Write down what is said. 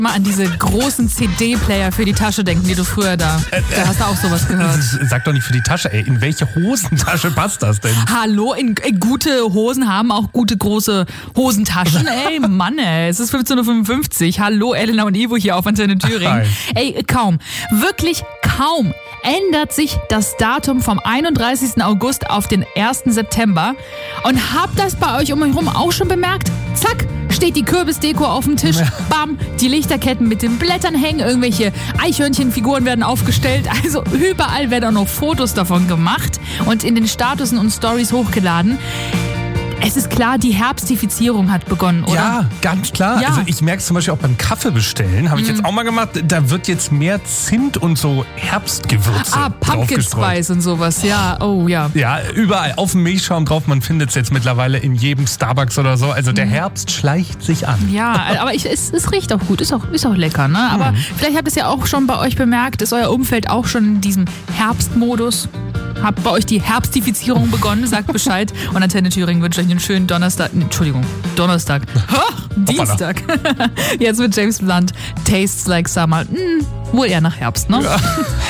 mal an diese großen CD-Player für die Tasche denken, die du früher da hast du auch sowas gehört. Sag doch nicht für die Tasche, ey. In welche Hosentasche passt das denn? Hallo, gute Hosen haben auch gute große Hosentaschen. Ey, Mann, ey, es ist 15.55 Uhr. Hallo, Elena und Ivo hier auf Antenne Thüringen. Ey, kaum, wirklich kaum ändert sich das Datum vom 31. August auf den 1. September. Und habt das bei euch um euch herum auch schon bemerkt? Zack, steht die Kürbisdeko auf dem Tisch. Bam, die Lichterketten mit den Blättern hängen. Irgendwelche Eichhörnchenfiguren werden aufgestellt. Also überall werden auch noch Fotos davon gemacht und in den Statusen und Stories hochgeladen. Es ist klar, die Herbstifizierung hat begonnen, oder? Ja, ganz klar. Ja. Also ich merke es zum Beispiel auch beim Kaffee bestellen. Habe ich jetzt auch mal gemacht. Da wird jetzt mehr Zimt und so Herbstgewürze Pumpkin draufgestreut. Spice und sowas. Ja, oh ja. Ja, überall auf dem Milchschaum drauf. Man findet es jetzt mittlerweile in jedem Starbucks oder so. Also der Herbst schleicht sich an. Ja, aber es riecht auch gut. Ist auch lecker, ne? Aber vielleicht habt ihr es ja auch schon bei euch bemerkt, ist euer Umfeld auch schon in diesem Herbstmodus? Habt bei euch die Herbstifizierung begonnen? Sagt Bescheid. Und Antenne Thüringen wünscht euch einen schönen Donnerstag. Dienstag. Jetzt mit James Blunt. Tastes like summer. Wohl eher nach Herbst, ne? Ja.